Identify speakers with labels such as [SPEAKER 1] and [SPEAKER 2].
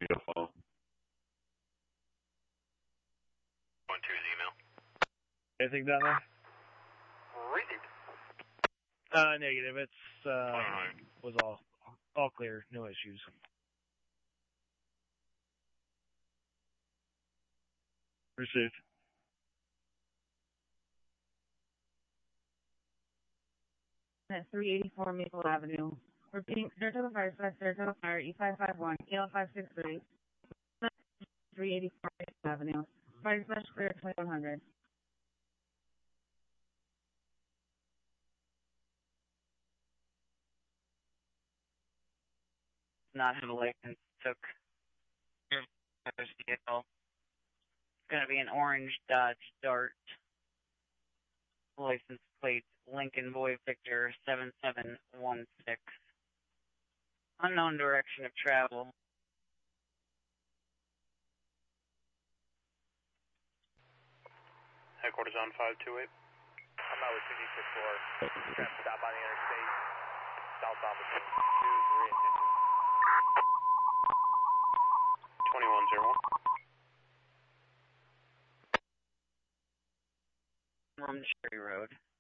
[SPEAKER 1] Beautiful.
[SPEAKER 2] 1-2 is email.
[SPEAKER 1] Anything down there?
[SPEAKER 2] Received.
[SPEAKER 1] Negative. It's was all clear. No issues. Received.
[SPEAKER 3] At 384 Maple Avenue. Repeating, Saratoga Fire, Saratoga Fire, E551, EL563. 384 Maple Avenue. Fire smash clear 2100.
[SPEAKER 4] Not have a license, took your mother's vehicle. It's going to be an orange Dodge Dart. License plate Lincoln Boy Victor 7716. Unknown direction of travel.
[SPEAKER 2] Headquarters on 528. I'm out with 2D64. Gonna stop on the interstate. Southbound between 2, 3, and 2101.
[SPEAKER 4] From Cherry Road.